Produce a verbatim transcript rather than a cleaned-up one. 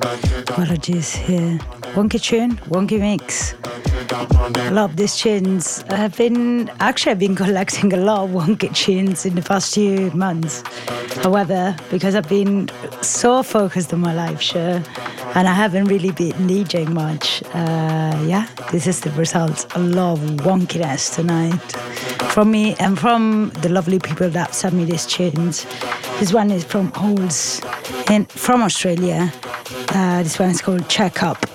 Apologies here. Wonky tune, wonky mix. Love these tunes. I've been, actually I've been collecting a lot of wonky tunes in the past few months. However, because I've been so focused on my live show and I haven't really been DJing much, uh, yeah, this is the result. A lot of wonkiness tonight from me and from the lovely people that sent me these tunes. This one is from Olds in, from Australia. Uh, this one is called Check Up.